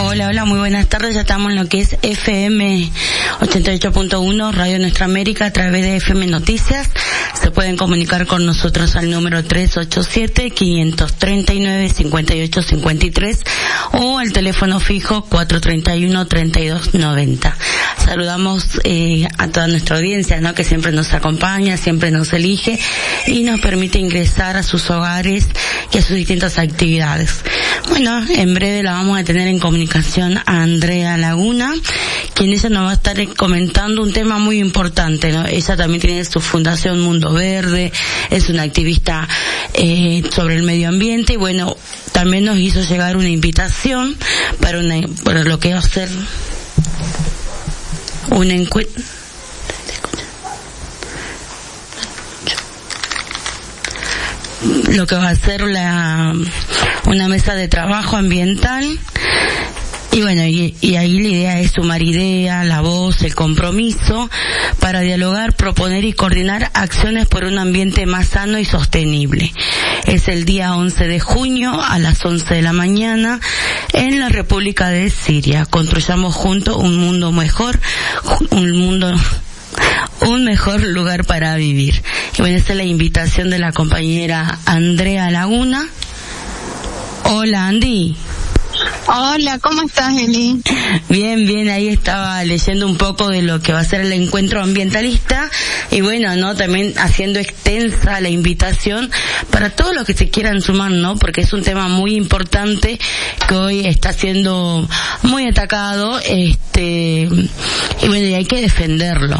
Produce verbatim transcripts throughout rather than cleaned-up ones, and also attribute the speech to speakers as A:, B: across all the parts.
A: Hola, hola, muy buenas tardes. Ya estamos en lo que es F M ochenta y ocho punto uno, Radio Nuestra América, a través de F M Noticias. Se pueden comunicar con nosotros al número tres ocho siete, cinco tres nueve, cinco ocho cinco tres o al teléfono fijo cuatro tres uno, tres dos nueve cero. Saludamos eh, a toda nuestra audiencia, ¿no?, que siempre nos acompaña, siempre nos elige y nos permite ingresar a sus hogares y a sus distintas actividades. Bueno, en breve la vamos a tener en comunicación a Andrea Laguna, quien ella nos va a estar comentando un tema muy importante, ¿no? Ella también tiene su fundación Mundo Verde, es una activista eh, sobre el medio ambiente y bueno, también nos hizo llegar una invitación para, una, para lo que va a ser un encuentro. Lo que va a ser la una mesa de trabajo ambiental y bueno, y, y ahí la idea es sumar ideas, la voz, el compromiso para dialogar, proponer y coordinar acciones por un ambiente más sano y sostenible. Es el día once de junio a las once de la mañana en la República de Siria. Construyamos juntos un mundo mejor, un mundo un mejor lugar para vivir. Y bueno, esta es la invitación de la compañera Andrea Laguna. Hola, Andy.
B: Hola, ¿cómo estás, Eli?
A: Bien, bien, ahí estaba leyendo un poco de lo que va a ser el encuentro ambientalista y bueno, ¿no?, también haciendo extensa la invitación para todos los que se quieran sumar, ¿no?, porque es un tema muy importante que hoy está siendo muy atacado, este, y bueno, y hay que defenderlo.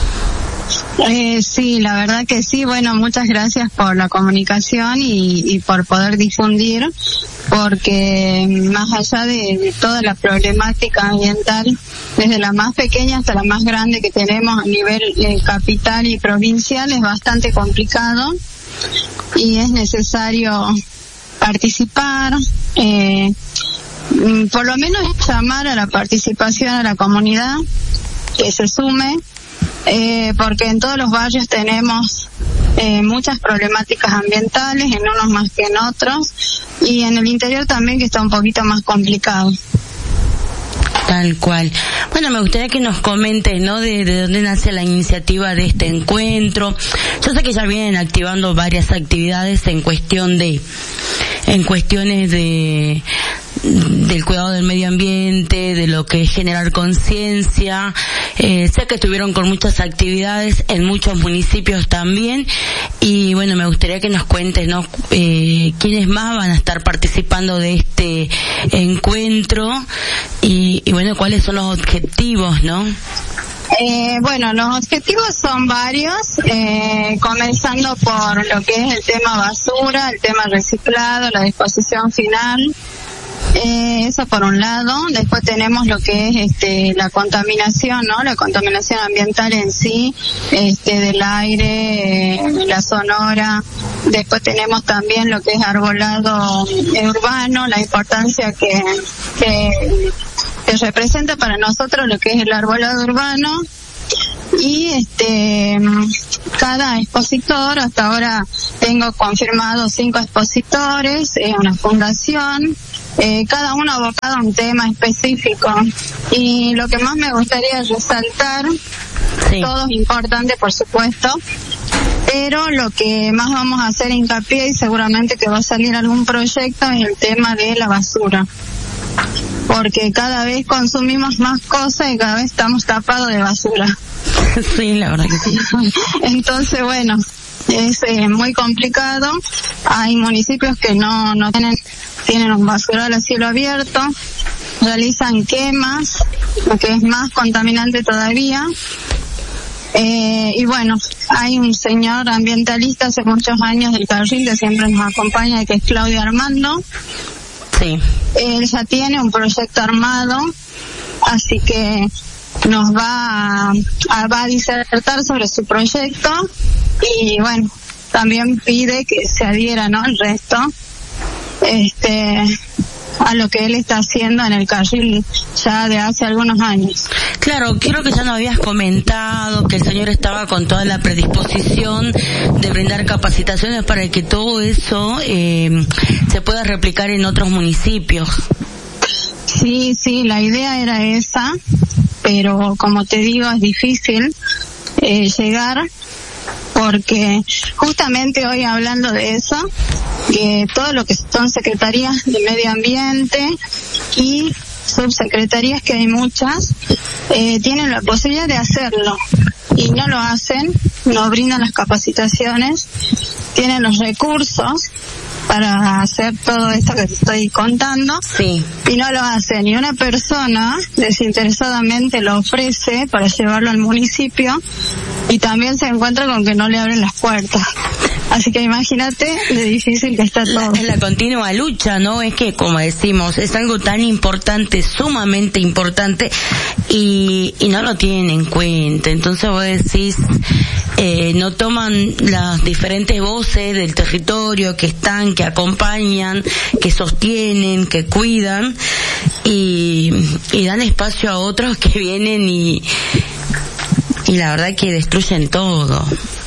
B: Eh, sí, la verdad que sí. Bueno, muchas gracias por la comunicación y, y por poder difundir, porque más allá de, de toda la problemática ambiental, desde la más pequeña hasta la más grande que tenemos a nivel eh, capital y provincial, es bastante complicado y es necesario participar, eh, por lo menos llamar a la participación a la comunidad que se sume. Eh, porque en todos los barrios tenemos eh, muchas problemáticas ambientales, en unos más que en otros, y en el interior también, que está un poquito más complicado.
A: Tal cual. Bueno, me gustaría que nos comentes, ¿no?, de, de dónde nace la iniciativa de este encuentro. Yo sé que ya vienen activando varias actividades en cuestión de, en cuestiones de, del cuidado del medio ambiente, de lo que es generar conciencia. Eh, sé que estuvieron con muchas actividades en muchos municipios también y bueno, me gustaría que nos cuentes, ¿no?, eh, quiénes más van a estar participando de este encuentro y, y bueno, cuáles son los objetivos, ¿no?
B: Eh, bueno, los objetivos son varios, eh, comenzando por lo que es el tema basura, el tema reciclado, la disposición final. Eh, eso por un lado. Después tenemos lo que es este la contaminación, ¿no? La contaminación ambiental en sí, este del aire, eh, la sonora. Después tenemos también lo que es arbolado eh, urbano, la importancia que, que que representa para nosotros lo que es el arbolado urbano. Y este cada expositor, hasta ahora tengo confirmado cinco expositores, es una fundación, eh, cada uno abocado a un tema específico. Y lo que más me gustaría resaltar, sí, todo es importante por supuesto, pero lo que más vamos a hacer hincapié, y seguramente que va a salir algún proyecto, es el tema de la basura, porque cada vez consumimos más cosas y cada vez estamos tapados de basura.
A: Sí, la verdad que sí.
B: Entonces, bueno, es eh, muy complicado. Hay municipios que no no tienen tienen un basural a cielo abierto, realizan quemas, lo que es más contaminante todavía. Eh, y bueno, hay un señor ambientalista hace muchos años del Carril que siempre nos acompaña, que es Claudio Armando.
A: Sí.
B: Él ya tiene un proyecto armado, así que nos va a, a, va a disertar sobre su proyecto y bueno, también pide que se adhiera, ¿no?, el resto este a lo que él está haciendo en el Carril ya de hace algunos años.
A: Claro, creo que ya nos habías comentado que el señor estaba con toda la predisposición de brindar capacitaciones para que todo eso eh, se pueda replicar en otros municipios.
B: Sí, sí, la idea era esa, pero como te digo, es difícil eh, llegar, porque justamente hoy hablando de eso, que todo lo que son secretarías de medio ambiente y subsecretarías, que hay muchas, eh, tienen la posibilidad de hacerlo y no lo hacen, no brindan las capacitaciones, tienen los recursos para hacer todo esto que te estoy contando,
A: sí,
B: y no lo hacen. Y una persona desinteresadamente lo ofrece para llevarlo al municipio y también se encuentra con que no le abren las puertas. Así que imagínate lo difícil que está todo.
A: Es la continua lucha, ¿no? Es que, como decimos, es algo tan importante, sumamente importante, y, y no lo tienen en cuenta. Entonces vos decís, eh, no toman las diferentes voces del territorio que están, que acompañan, que sostienen, que cuidan, y, y dan espacio a otros que vienen y, y la verdad que destruyen todo.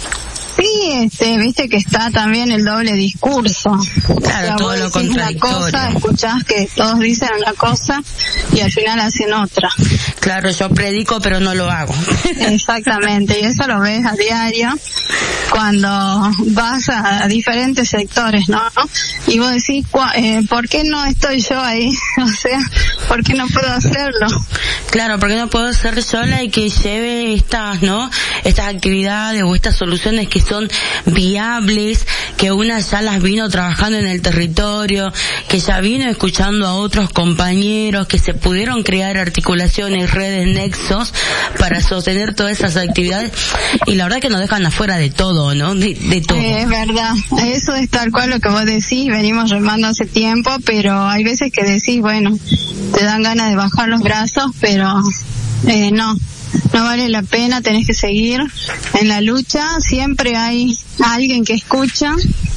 B: Sí, este, viste que está también el doble discurso.
A: Claro,
B: o sea,
A: todo
B: vos
A: lo
B: decís
A: contradictorio.
B: una cosa, escuchás que todos dicen una cosa y al final hacen otra.
A: Claro, yo predico pero no lo hago.
B: Exactamente, y eso lo ves a diario cuando vas a, a diferentes sectores, ¿no? Y vos decís, eh, ¿por qué no estoy yo ahí? O sea, ¿por qué no puedo hacerlo?
A: Claro, porque no puedo ser sola y que lleve estas, ¿no? Estas actividades o estas soluciones que son viables, que una ya las vino trabajando en el territorio, que ya vino escuchando a otros compañeros, que se pudieron crear articulaciones, redes, nexos para sostener todas esas actividades, y la verdad que nos dejan afuera de todo, ¿no? De, de todo.
B: Eh, es verdad, eso es tal cual lo que vos decís, venimos remando hace tiempo, pero hay veces que decís, bueno, te dan ganas de bajar los brazos, pero eh, no. No vale la pena, tenés que seguir en la lucha, siempre hay alguien que escucha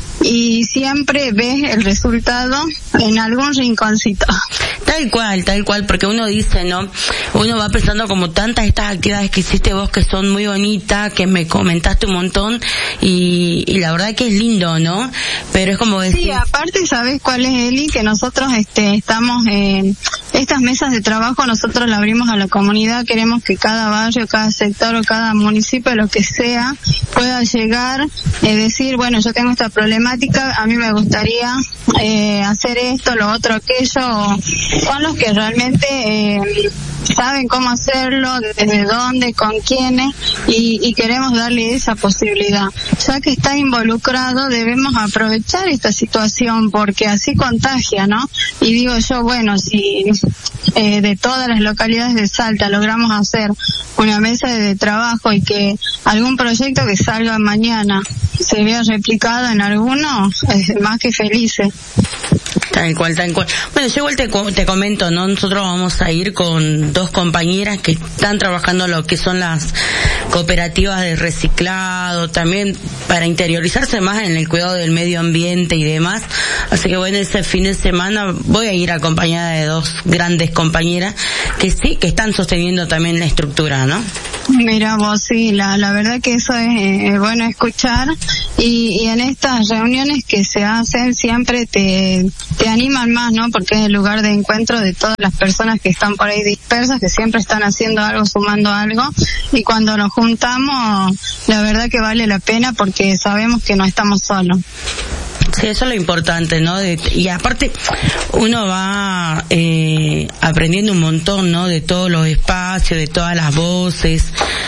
B: y siempre ves el resultado en algún rinconcito.
A: Tal cual, tal cual, porque uno dice, ¿no? Uno va pensando como tantas estas actividades que hiciste vos que son muy bonitas, que me comentaste un montón, y, y la verdad que es lindo, ¿no? Pero es como decir...
B: Sí, aparte, ¿sabes cuál es, Eli? Que nosotros este, estamos en estas mesas de trabajo, nosotros la abrimos a la comunidad, queremos que cada barrio, cada sector o cada municipio, lo que sea, pueda llegar, eh, decir, bueno, yo tengo esta problemática, a mí me gustaría eh, hacer esto, lo otro, aquello, o son los que realmente eh, saben cómo hacerlo, desde dónde, con quiénes, y, y queremos darle esa posibilidad. Ya que está involucrado, debemos aprovechar esta situación, porque así contagia, ¿no? Y digo yo, bueno, si eh, de todas las localidades de Salta logramos hacer una mesa de trabajo y que algún proyecto que salga mañana se vea replicado en alguno, es más que felices.
A: Tal cual, tal cual. Bueno, yo igual te, te comento, ¿no? Nosotros vamos a ir con dos compañeras que están trabajando lo que son las cooperativas de reciclado, también para interiorizarse más en el cuidado del medio ambiente y demás. Así que bueno, ese fin de semana voy a ir acompañada de dos grandes compañeras que sí, que están sosteniendo también la estructura, ¿no?
B: Mira vos, sí, la, la verdad que eso es eh, bueno escuchar, y, y en estas reuniones que se hacen siempre te, te animan más, ¿no? Porque es el lugar de encuentro de todas las personas que están por ahí dispersas, que siempre están haciendo algo, sumando algo, y cuando nos juntamos, la verdad que vale la pena porque sabemos que no estamos solos.
A: Sí, eso es lo importante, ¿no? De, y aparte, uno va eh, aprendiendo un montón, ¿no? De todos los espacios, de todas las voces,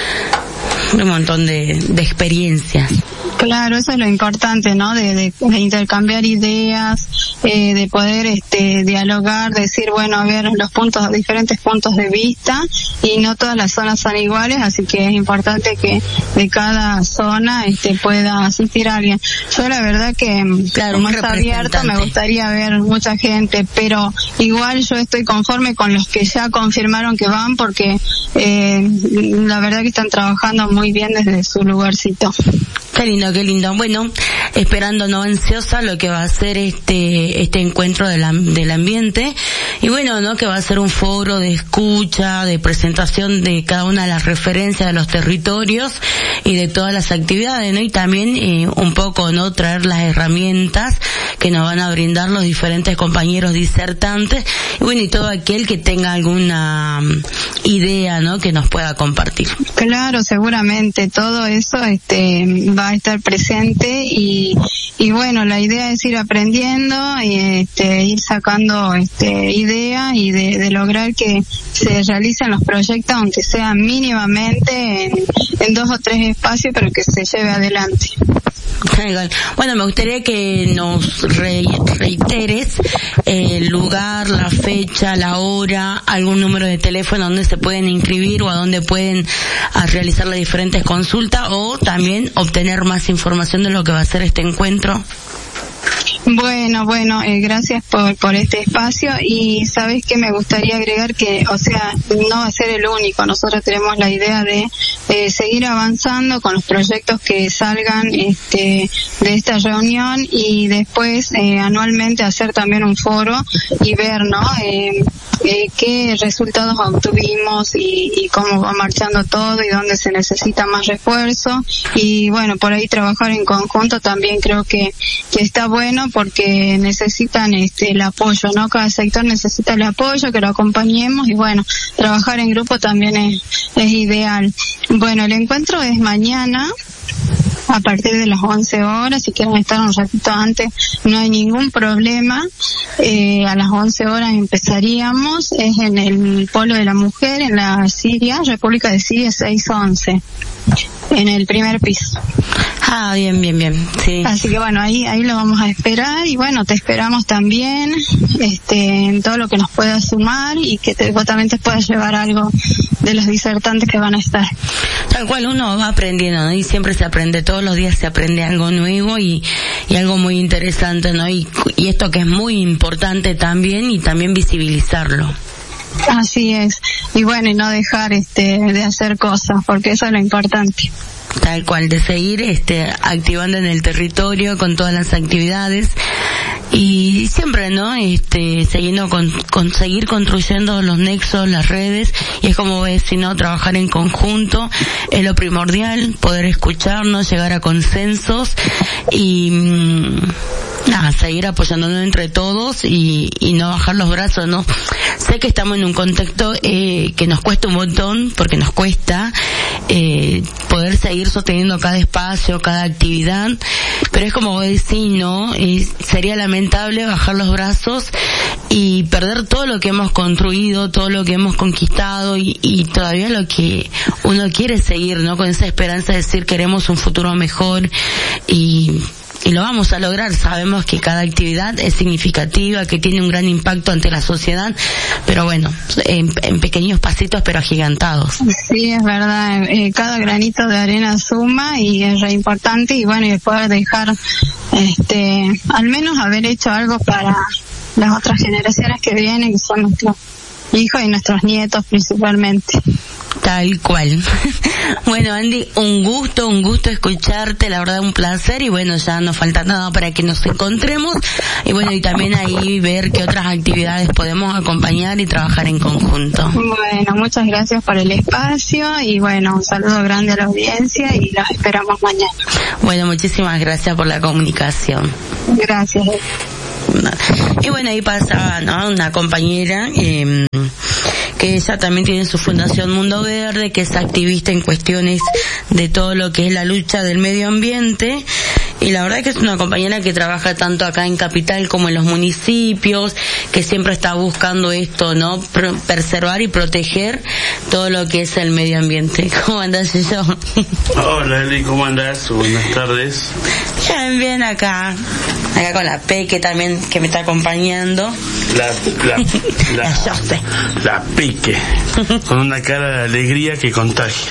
A: un montón de, de experiencias.
B: Claro, eso es lo importante, ¿no? De, de, de intercambiar ideas, eh, de poder este, dialogar, decir, bueno, a ver los puntos, diferentes puntos de vista, y no todas las zonas son iguales, así que es importante que de cada zona este, pueda asistir a alguien. Yo la verdad que,
A: claro,
B: como está abierto, me gustaría ver mucha gente, pero igual yo estoy conforme con los que ya confirmaron que van, porque eh, la verdad que están trabajando muy bien desde su lugarcito.
A: Qué lindo, qué lindo. Bueno, esperando no ansiosa lo que va a ser este este encuentro del, del ambiente, y bueno, no, que va a ser un foro de escucha, de presentación de cada una de las referencias de los territorios y de todas las actividades, ¿no? Y también eh, un poco, ¿no?, traer las herramientas que nos van a brindar los diferentes compañeros disertantes, y bueno, y todo aquel que tenga alguna idea, ¿no?, que nos pueda compartir.
B: Claro, seguramente todo eso este va a estar presente, y y bueno, la idea es ir aprendiendo y este ir sacando este idea y de, de lograr que se realicen los proyectos, aunque sea mínimamente en, en dos o tres espacios, pero que se lleve adelante.
A: Bueno, me gustaría que nos re- reiteres el lugar, la fecha, la hora, algún número de teléfono donde se pueden inscribir o a donde pueden a realizar las diferentes consultas, o también obtener más información de lo que va a ser este encuentro.
B: Bueno, bueno, eh, gracias por por este espacio, y sabes que me gustaría agregar que, o sea, no va a ser el único. Nosotros tenemos la idea de eh, seguir avanzando con los proyectos que salgan este de esta reunión, y después eh, anualmente hacer también un foro y ver, ¿no?, eh, eh, qué resultados obtuvimos y, y cómo va marchando todo y dónde se necesita más refuerzo, y bueno, por ahí trabajar en conjunto también creo que que está bueno, porque necesitan este el apoyo, ¿no? Cada sector necesita el apoyo, que lo acompañemos, y bueno, trabajar en grupo también es, es ideal. Bueno, el encuentro es mañana a partir de las once horas. Si quieren estar un ratito antes, no hay ningún problema. Eh, a las once horas empezaríamos. Es en el Polo de la Mujer, en la Siria, República de Siria seiscientos once, en el primer piso.
A: Ah, bien, bien, bien, sí.
B: Así que bueno, ahí ahí lo vamos a esperar, y bueno, te esperamos también este en todo lo que nos pueda sumar, y que te, vos también te puedas llevar algo de los disertantes que van a estar.
A: Tal cual, uno va aprendiendo, ¿no? Y siempre se aprende, todos los días se aprende algo nuevo y, y algo muy interesante, ¿no? Y, y esto que es muy importante también, y también visibilizarlo.
B: Así es, y bueno, y no dejar este de hacer cosas, porque eso es lo importante.
A: Tal cual, de seguir este activando en el territorio con todas las actividades, y siempre, ¿no?, este siguiendo con, con seguir construyendo los nexos, las redes, y es como ves, si no, trabajar en conjunto es lo primordial, poder escucharnos, llegar a consensos y mmm, nada, seguir apoyándonos entre todos y, y no bajar los brazos, ¿no? Sé que estamos en un contexto eh, que nos cuesta un montón, porque nos cuesta eh, poder seguir sosteniendo cada espacio, cada actividad, pero es como vos decís, ¿no? Y sería lamentable bajar los brazos y perder todo lo que hemos construido, todo lo que hemos conquistado, y, y todavía lo que uno quiere seguir, ¿no? Con esa esperanza de decir queremos un futuro mejor, y y lo vamos a lograr. Sabemos que cada actividad es significativa, que tiene un gran impacto ante la sociedad, pero bueno, en, en pequeños pasitos pero agigantados.
B: Sí, es verdad, eh, cada granito de arena suma, y es re importante, y bueno, y poder dejar este al menos haber hecho algo para las otras generaciones que vienen, que son nuestros hijos y nuestros nietos principalmente.
A: Tal cual. Bueno, Andy, un gusto, un gusto escucharte, la verdad un placer, y bueno, ya no falta nada para que nos encontremos, y bueno, y también ahí ver qué otras actividades podemos acompañar y trabajar en conjunto.
B: Bueno, muchas gracias por el espacio, y bueno, un saludo grande a la audiencia, y los esperamos mañana.
A: Bueno, muchísimas gracias por la comunicación.
B: Gracias.
A: Y bueno, ahí pasaba, ¿no?, una compañera eh, que ella también tiene su fundación Mundo Verde, que es activista en cuestiones de todo lo que es la lucha del medio ambiente, y la verdad que es una compañera que trabaja tanto acá en Capital como en los municipios, que siempre está buscando esto, ¿no?, Pro- preservar y proteger todo lo que es el medio ambiente. ¿Cómo andás, yo?
C: Hola, Eli, ¿cómo andás? Buenas tardes.
A: Bien, bien, acá, acá con la Peque también, que me está acompañando.
C: La, la, la,
A: la,
C: la Peque, con una cara de alegría que contagia.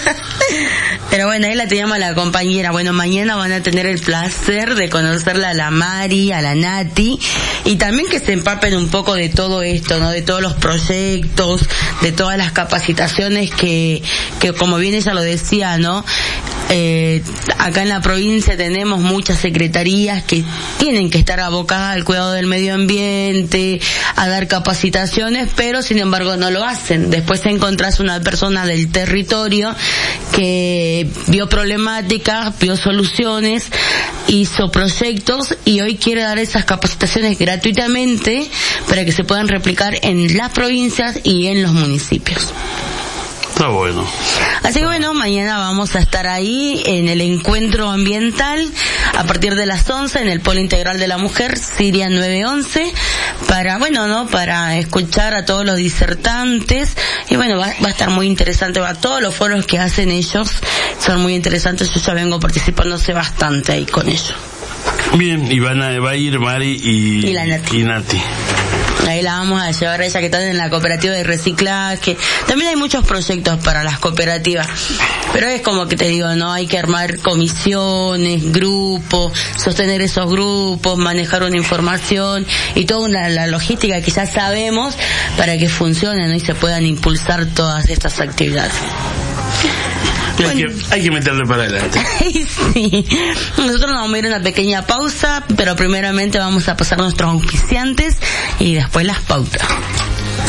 A: Pero bueno, ahí la teníamos a la compañera. Bueno, mañana van a tener el placer de conocerla a la Mari, a la Nati, y también que se empapen un poco de todo esto, ¿no? De todos los proyectos, de todas las capacitaciones que, que como bien ella lo decía, ¿no?, Eh, acá en la provincia tenemos muchas secretarías que tienen que estar abocadas al cuidado del medio ambiente, a dar capacitaciones, pero sin embargo no lo hacen. Después te encontrás una persona del territorio que vio problemáticas, vio soluciones, hizo proyectos y hoy quiere dar esas capacitaciones gratuitamente para que se puedan replicar en las provincias y en los municipios.
C: Está bueno.
A: Así que bueno, mañana vamos a estar ahí en el encuentro ambiental a partir de las once en el Polo Integral de la Mujer, Siria nueve once, para, bueno, ¿no? Para escuchar a todos los disertantes y bueno, va, va a estar muy interesante, va, todos los foros que hacen ellos son muy interesantes, yo ya vengo participando hace bastante ahí con ellos.
C: Bien, y van a, va a ir Mari y,
A: y la Nati.
C: Y Nati.
A: Ahí la vamos a llevar a ella que está en la cooperativa de reciclaje. También hay muchos proyectos para las cooperativas, pero es como que te digo, no hay que armar comisiones, grupos, sostener esos grupos, manejar una información y toda una, la logística que ya sabemos para que funcione, ¿no? Y se puedan impulsar todas estas actividades.
C: Bueno. Hay, que, hay que meterle para adelante.
A: Sí. Nosotros nos vamos a ir a una pequeña pausa, pero primeramente vamos a pasar nuestros auspiciantes y después las pautas.